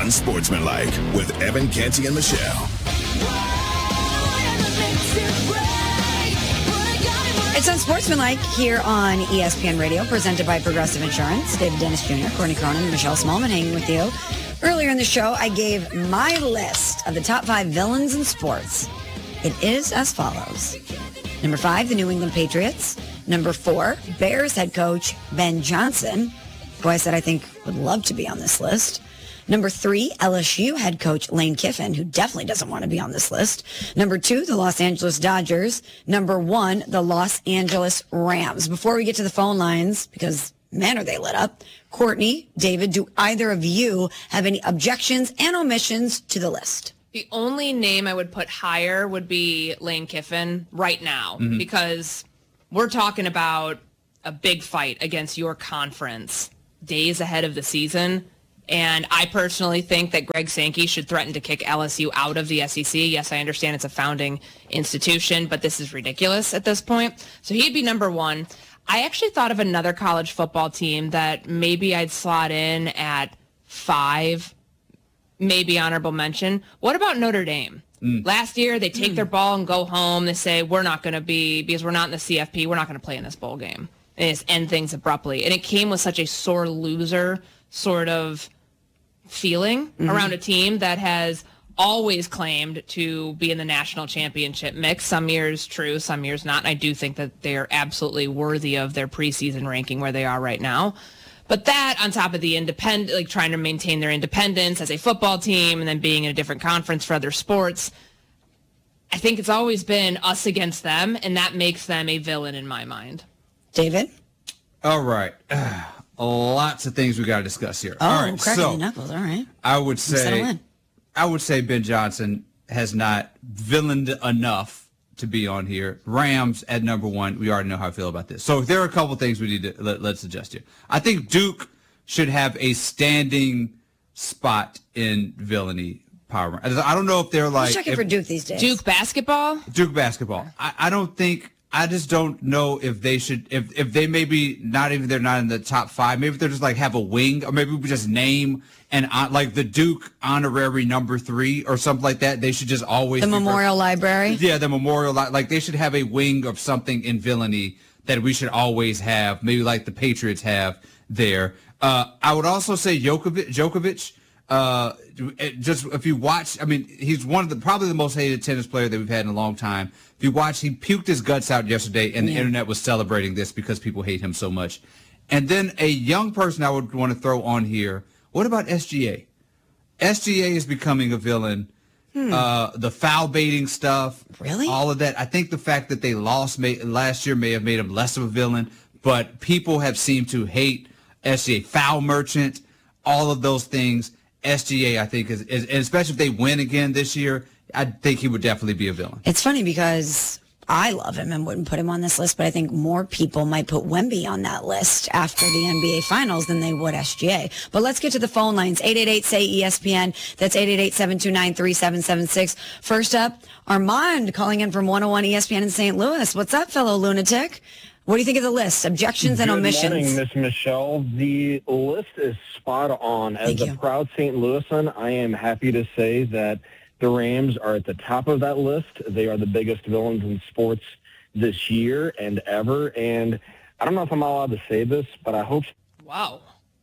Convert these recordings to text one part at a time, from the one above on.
Unsportsmanlike with Evan Canty and Michelle. It's Unsportsmanlike here on ESPN Radio, presented by Progressive Insurance. David Dennis Jr., Courtney Cronin, and Michelle Smallman hanging with you. Earlier in the show, I gave my list of the top 5 villains in sports. It is as follows. Number 5, the New England Patriots. Number 4, Bears head coach Ben Johnson, who I said I think would love to be on this list. Number 3, LSU head coach Lane Kiffin, who definitely doesn't want to be on this list. Number 2, the Los Angeles Dodgers. Number 1, the Los Angeles Rams. Before we get to the phone lines, because man, are they lit up. Courtney, David, do either of you have any objections and omissions to the list? The only name I would put higher would be Lane Kiffin right now, because we're talking about a big fight against your conference days ahead of the season. And I personally think that Greg Sankey should threaten to kick LSU out of the SEC. Yes, I understand it's a founding institution, but this is ridiculous at this point. So he'd be number 1. I actually thought of another college football team that maybe I'd slot in at 5, maybe honorable mention. What about Notre Dame? Last year, they take their ball and go home. They say, we're not going to be, because we're not in the CFP, we're not going to play in this bowl game. And just end things abruptly. And it came with such a sore loser sort of feeling around a team that has always claimed to be in the national championship mix. Some years true, some years not. And I do think that they are absolutely worthy of their preseason ranking where they are right now. But that on top of the independent, like trying to maintain their independence as a football team and then being in a different conference for other sports, I think it's always been us against them, and that makes them a villain in my mind. David? All right. Lots of things we got to discuss here. Oh, all right, cracking the knuckles. All right. I would Settle in. say Ben Johnson has not villained enough to be on here. Rams at number 1. We already know how I feel about this. So there are a couple things we need to let's adjust here. I think Duke should have a standing spot in villainy power. I don't know if they're like... Who's checking for Duke these days? Duke basketball? Duke basketball. I just don't know if they should, if they maybe not even, they're not in the top 5, maybe they're just like have a wing, or maybe we just name and like the Duke honorary number 3 or something like that. They should just always. The Memorial Library? Yeah, the Memorial, like they should have a wing of something in villainy that we should always have, maybe like the Patriots have there. I would also say Djokovic. Just if you watch, I mean, he's one of the probably the most hated tennis player that we've had in a long time. If you watch, he puked his guts out yesterday, and the internet was celebrating this because people hate him so much. And then a young person I would want to throw on here. What about SGA? SGA is becoming a villain. The foul baiting stuff, really, all of that. I think the fact that they lost last year may have made him less of a villain, but people have seemed to hate SGA. Foul merchant, all of those things. SGA, I think, is and especially if they win again this year, I think he would definitely be a villain. It's funny because I love him and wouldn't put him on this list, but I think more people might put Wemby on that list after the NBA Finals than they would SGA. But let's get to the phone lines. 888-SAY-ESPN. That's 888-729-3776. First up, Armand calling in from 101 ESPN in St. Louis. What's up, fellow lunatic? What do you think of the list? Objections and omissions? Good morning, Miss Michelle. The list is spot on. As a proud St. Louisan, I am happy to say that the Rams are at the top of that list. They are the biggest villains in sports this year and ever. And I don't know if I'm allowed to say this, but I hope... Wow.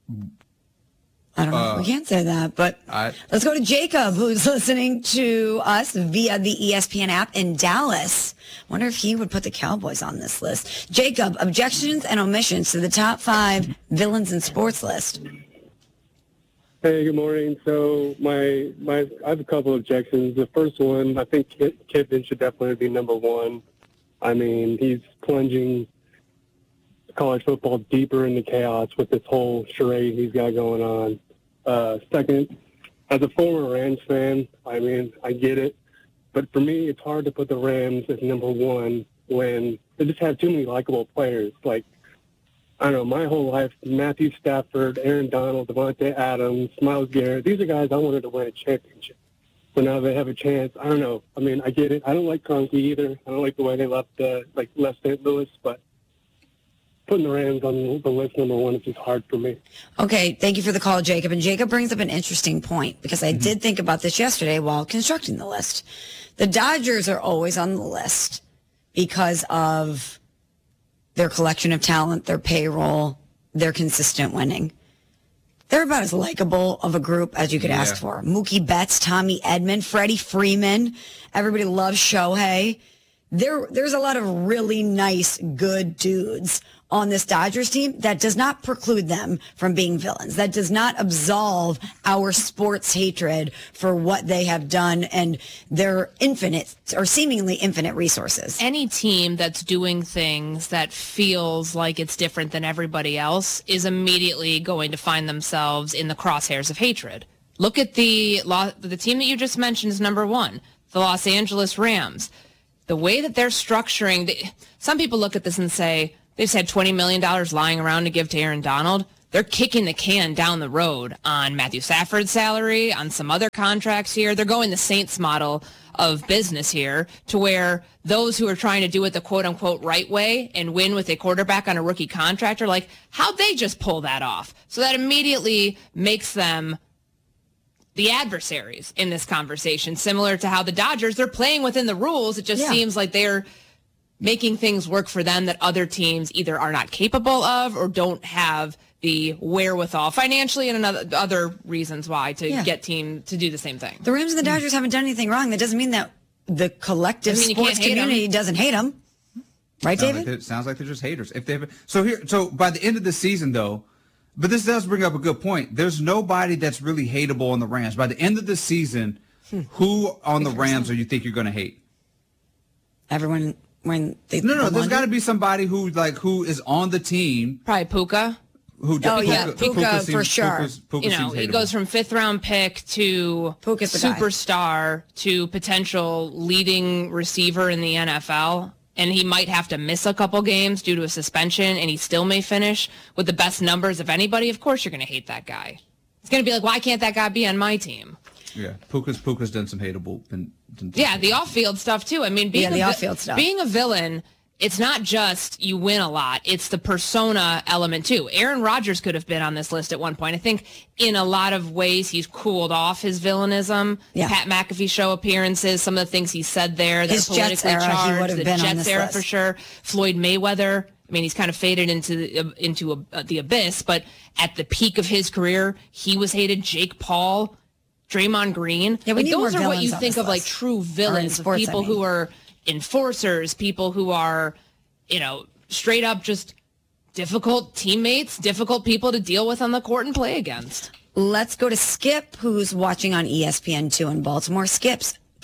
I don't know if we can't say that, but let's go to Jacob, who's listening to us via the ESPN app in Dallas. Wonder if he would put the Cowboys on this list. Jacob, objections and omissions to the top 5 villains in sports list. Hey, good morning. So I have a couple of objections. The first one, I think Kiffin should definitely be number 1. I mean, he's plunging college football deeper into chaos with this whole charade he's got going on. Second, as a former Rams fan, I mean, I get it. But for me, it's hard to put the Rams as number 1 when they just have too many likable players. Like, I don't know, my whole life, Matthew Stafford, Aaron Donald, Devontae Adams, Myles Garrett, these are guys I wanted to win a championship. So now they have a chance. I don't know. I mean, I get it. I don't like Kroenke either. I don't like the way they left St. Louis. But putting the Rams on the list number one is just hard for me. Okay, thank you for the call, Jacob. And Jacob brings up an interesting point because I did think about this yesterday while constructing the list. The Dodgers are always on the list because of their collection of talent, their payroll, their consistent winning. They're about as likable of a group as you could ask for. Mookie Betts, Tommy Edman, Freddie Freeman. Everybody loves Shohei. There's a lot of really nice, good dudes on this Dodgers team. That does not preclude them from being villains. That does not absolve our sports hatred for what they have done and their infinite or seemingly infinite resources. Any team that's doing things that feels like it's different than everybody else is immediately going to find themselves in the crosshairs of hatred. Look at the team that you just mentioned is number one, the Los Angeles Rams. The way that they're structuring, some people look at this and say, they've had $20 million lying around to give to Aaron Donald. They're kicking the can down the road on Matthew Stafford's salary, on some other contracts here. They're going the Saints model of business here to where those who are trying to do it the quote-unquote right way and win with a quarterback on a rookie contract are like, how'd they just pull that off? So that immediately makes them the adversaries in this conversation, similar to how the Dodgers, they're playing within the rules. It just seems like they're making things work for them that other teams either are not capable of or don't have the wherewithal financially and other reasons why to get team to do the same thing. The Rams and the Dodgers haven't done anything wrong. That doesn't mean that the collective sports community doesn't hate them. Right, David? Sounds like they're just haters. So by the end of the season, though, but this does bring up a good point. There's nobody that's really hateable on the Rams. By the end of the season, who on the Rams do you think you're going to hate? Everyone when they No, there's got to be somebody who is on the team. Probably Puka. Puka for sure. Puka he goes from 5th round pick to Puka's the superstar to potential leading receiver in the NFL. And he might have to miss a couple games due to a suspension, and he still may finish with the best numbers of anybody. Of course you're going to hate that guy. It's going to be like, why can't that guy be on my team? Yeah, Puka's done some hateable. The off-field stuff, too. I mean, being a villain, it's not just you win a lot. It's the persona element, too. Aaron Rodgers could have been on this list at one point. I think in a lot of ways he's cooled off his villainism. Yeah. Pat McAfee show appearances, some of the things he said there that are politically charged. The Jets era for sure. Floyd Mayweather. I mean, he's kind of faded into the abyss, but at the peak of his career, he was hated. Jake Paul, Draymond Green. Yeah, those are what you think of like true villains, sports, people who are enforcers, people who are, straight up just difficult teammates, difficult people to deal with on the court and play against. Let's go to Skip, who's watching on ESPN2 in Baltimore. Skip,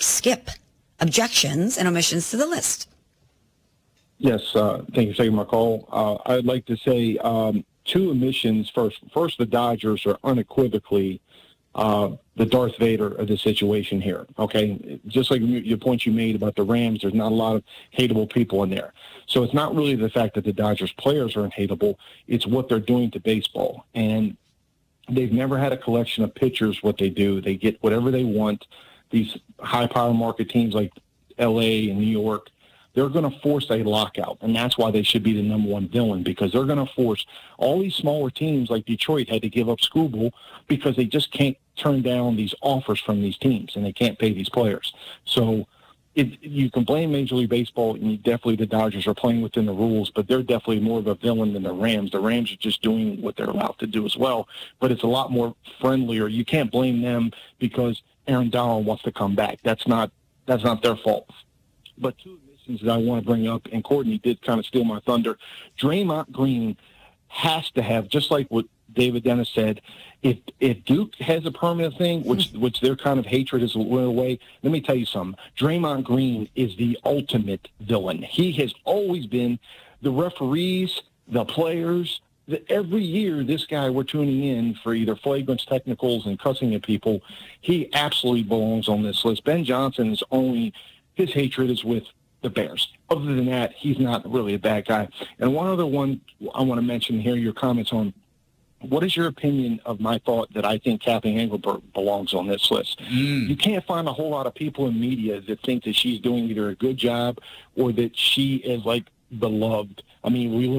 objections and omissions to the list. Yes, thank you for taking my call. I'd like to say two omissions first. First, the Dodgers are unequivocally the Darth Vader of the situation here, okay? Just like your point you made about the Rams, there's not a lot of hateable people in there. So it's not really the fact that the Dodgers players are unhateable, it's what they're doing to baseball. And they've never had a collection of pitchers what they do. They get whatever they want. These high-power market teams like L.A. and New York, they're going to force a lockout, and that's why they should be the number one villain, because they're going to force all these smaller teams like Detroit had to give up Skubal because they just can't turn down these offers from these teams, and they can't pay these players. So you can blame Major League Baseball, and definitely the Dodgers are playing within the rules, but they're definitely more of a villain than the Rams. The Rams are just doing what they're allowed to do as well, but it's a lot more friendlier. You can't blame them because Aaron Donald wants to come back. That's not their fault. But two that I want to bring up, and Courtney did kind of steal my thunder. Draymond Green has to have, just like what David Dennis said, if Duke has a permanent thing, which their kind of hatred is went away, let me tell you something. Draymond Green is the ultimate villain. He has always been. The referees, the players, every year this guy we're tuning in for either flagrant technicals and cussing at people, he absolutely belongs on this list. Ben Johnson is only, his hatred is with the Bears. Other than that, he's not really a bad guy. And one other one I want to mention here, your comments on, what is your opinion of my thought that I think Kathy Engelbert belongs on this list? You can't find a whole lot of people in media that think that she's doing either a good job or that she is like beloved. I mean, we look at the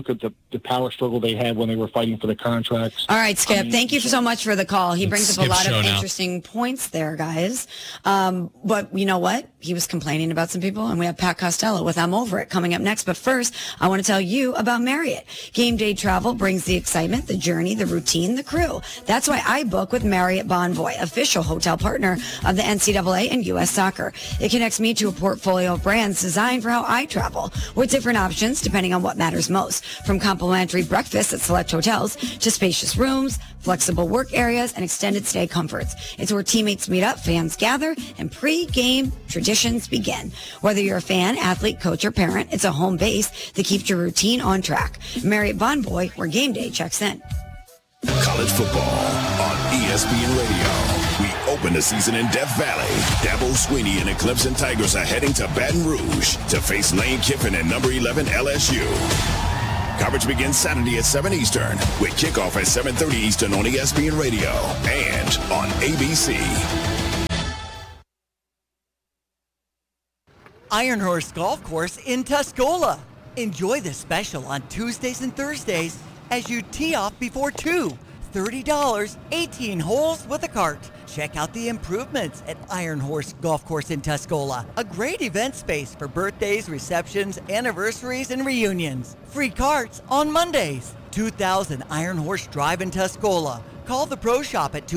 the power struggle they had when they were fighting for the contracts. All right, Skip, thank you so much for the call. He brings up a lot of now. interesting points there, guys. But you know what? He was complaining about some people, and we have Pat Costello with I'm Over It coming up next. But first, I want to tell you about Marriott. Game day travel brings the excitement, the journey, the routine, the crew. That's why I book with Marriott Bonvoy, official hotel partner of the NCAA and U.S. Soccer. It connects me to a portfolio of brands designed for how I travel, with different options depending on what matters most, from complimentary breakfast at select hotels to spacious rooms, flexible work areas, and extended stay comforts. It's where teammates meet up, fans gather, and pre-game traditions begin. Whether you're a fan, athlete, coach, or parent, it's a home base that keeps your routine on track. Marriott Bonvoy, where game day checks in. College football on ESPN Radio. We open the season in Death Valley. Dabo Swinney and the Clemson Tigers are heading to Baton Rouge to face Lane Kiffin and number 11 LSU. Coverage begins Saturday at 7 Eastern with kickoff at 7:30 Eastern on ESPN Radio and on ABC. Iron Horse Golf Course in Tuscola. Enjoy the special on Tuesdays and Thursdays as you tee off before 2. $30, 18 holes with a cart. Check out the improvements at Iron Horse Golf Course in Tuscola. A great event space for birthdays, receptions, anniversaries, and reunions. Free carts on Mondays. 2000 Iron Horse Drive in Tuscola. Call the Pro Shop at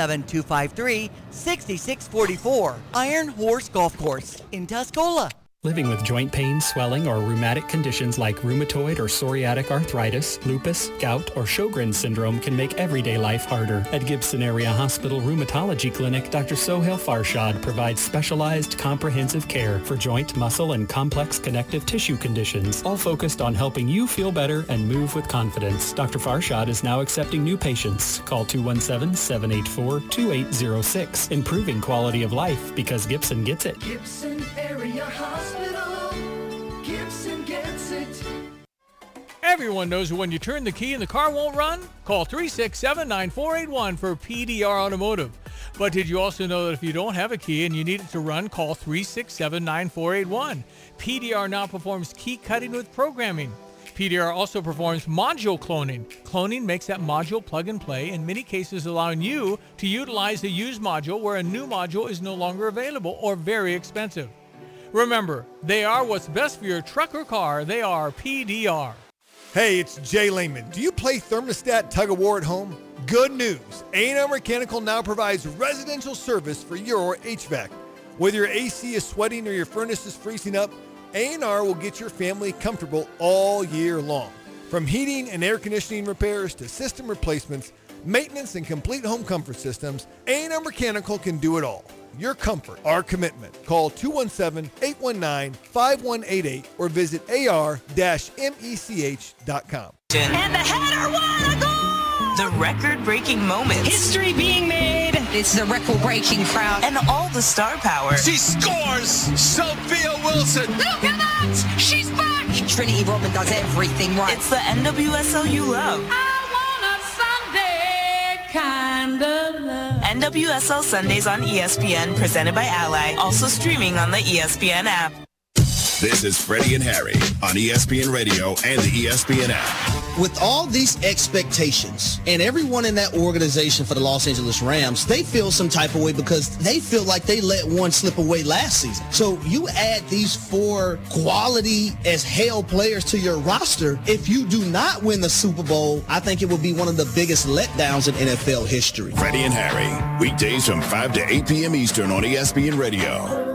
217-253-6644. Iron Horse Golf Course in Tuscola. Living with joint pain, swelling, or rheumatic conditions like rheumatoid or psoriatic arthritis, lupus, gout, or Sjogren's syndrome can make everyday life harder. At Gibson Area Hospital Rheumatology Clinic, Dr. Sohail Farshad provides specialized comprehensive care for joint, muscle, and complex connective tissue conditions, all focused on helping you feel better and move with confidence. Dr. Farshad is now accepting new patients. Call 217-784-2806. Improving quality of life because Gibson gets it. Gibson Area Hospital. Gibson gets it. Everyone knows that when you turn the key and the car won't run, call 367-9481 for PDR Automotive. But did you also know that if you don't have a key and you need it to run, call 367-9481. PDR now performs key cutting with programming. PDR also performs module cloning. Cloning makes that module plug and play, in many cases allowing you to utilize a used module where a new module is no longer available or very expensive. Remember, they are what's best for your truck or car. They are PDR. Hey, it's Jay Lehman. Do you play thermostat tug-of-war at home? Good news. A&R Mechanical now provides residential service for your HVAC. Whether your AC is sweating or your furnace is freezing up, A&R will get your family comfortable all year long. From heating and air conditioning repairs to system replacements, maintenance, and complete home comfort systems, A&R Mechanical can do it all. Your comfort, our commitment. Call 217-819-5188 or visit ar-mech.com. And the header, what a goal! The record-breaking moments. History being made. It's the record-breaking crowd. And all the star power. She scores! Sophia Wilson! Look at that! She's back! Trinity Rodman does everything right. It's the NWSL you love. Kind of love. NWSL Sundays on ESPN, presented by Ally. Also streaming on the ESPN app. This is Freddie and Harry on ESPN Radio and the ESPN app. With all these expectations and everyone in that organization for the Los Angeles Rams, they feel some type of way because they feel like they let one slip away last season. So you add these 4 quality as hell players to your roster. If you do not win the Super Bowl, I think it will be one of the biggest letdowns in NFL history. Freddie and Harry, weekdays from 5 to 8 p.m. Eastern on ESPN Radio.